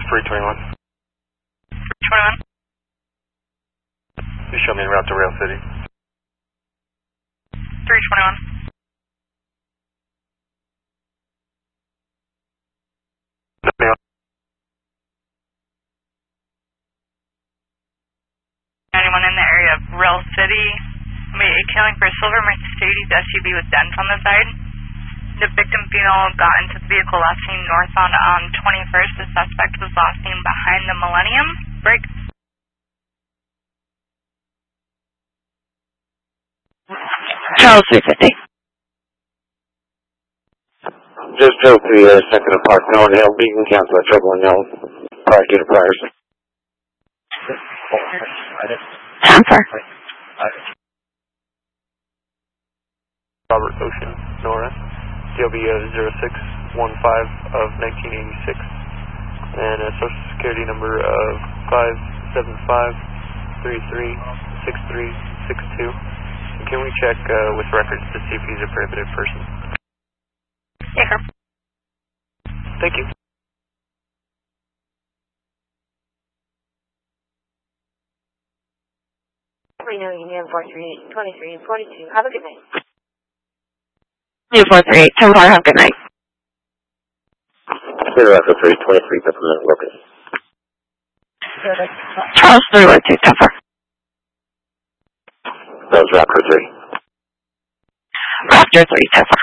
321. 321. You show me en route to Rail City. 321. Anyone in the area of Rail City? Accounting for a silver Mercedes SUV with dents on the side. The victim female got into the vehicle last seen northbound on 21st. The suspect was last seen behind the Millennium. Break. Charles 350. Just drove to the second of Park Mill and Hill. You can cancel that trouble and Hill prior to the priors. Tamper. Robert Ocean, Nora, DOB 0615 of 1986, and a social security number of 575336362. And can we check with records to see if he's a prohibited person? Yeah, sir. Thank you. Reno Union 438 2342. Have a good night. Union 438, 10-4, have a good night. Clear after 323, Peppermint Locust. Charles 312, 10-4. That was Raptor 3. Raptor 3, 10-4.